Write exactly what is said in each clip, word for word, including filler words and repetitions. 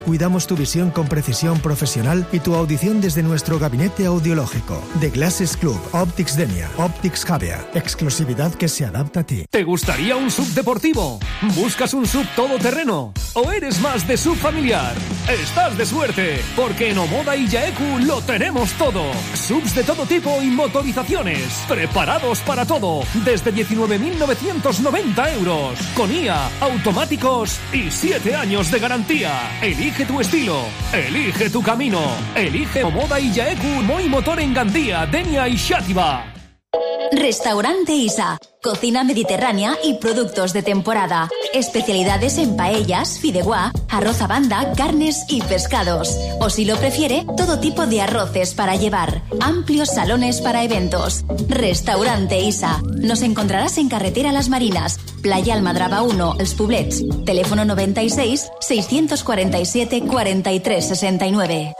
Cuidamos tu visión con precisión profesional y tu audición desde nuestro gabinete audiológico. The Glasses Club, Optics Denia, Optics Javea. Exclusividad que se adapta a ti. ¿Te gustaría un sub deportivo? ¿Buscas un sub todoterreno? ¿O eres más de sub familiar? Estás de suerte, porque en Omoda y Yaeku lo tenemos todo. Subs de todo tipo y motorizaciones. Preparados para todo. Desde diecinueve mil novecientos noventa euros. Con I A, automáticos y siete años de garantía. Elige tu estilo, elige tu camino, elige Omoda y Yaeku, Moi Motor en Gandía, Denia y Xàtiva. Restaurante Isa, cocina mediterránea y productos de temporada. Especialidades en paellas, fideuá, arroz a banda, carnes y pescados. O si lo prefiere, todo tipo de arroces para llevar. Amplios salones para eventos. Restaurante Isa. Nos encontrarás en Carretera Las Marinas, Playa Almadraba uno, Els Poblets. Teléfono noventa y seis, seiscientos cuarenta y siete, cuarenta y tres sesenta y nueve.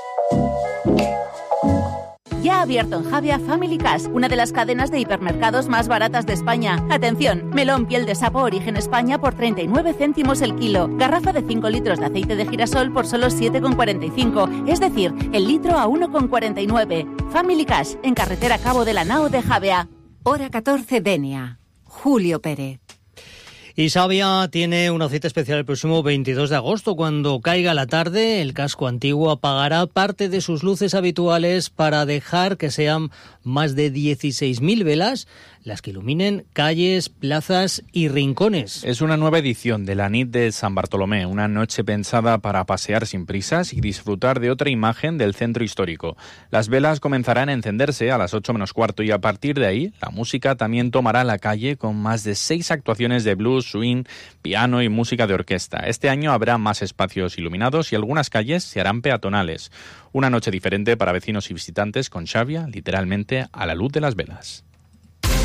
Ya ha abierto en Javea Family Cash, una de las cadenas de hipermercados más baratas de España. Atención, melón piel de sapo origen España por treinta y nueve céntimos el kilo. Garrafa de cinco litros de aceite de girasol por solo siete con cuarenta y cinco, es decir, el litro a uno con cuarenta y nueve. Family Cash, en carretera Cabo de la Nao de Javea. Hora catorce, Denia. Julio Pérez. Y Xàbia tiene una cita especial el próximo veintidós de agosto. Cuando caiga la tarde, el casco antiguo apagará parte de sus luces habituales para dejar que sean más de dieciséis mil velas las que iluminen calles, plazas y rincones. Es una nueva edición de la Nit de San Bartolomé, una noche pensada para pasear sin prisas y disfrutar de otra imagen del centro histórico. Las velas comenzarán a encenderse a las ocho menos cuarto y a partir de ahí la música también tomará la calle con más de seis actuaciones de blues, swing, piano y música de orquesta. Este año habrá más espacios iluminados y algunas calles se harán peatonales. Una noche diferente para vecinos y visitantes con Xàbia, literalmente a la luz de las velas.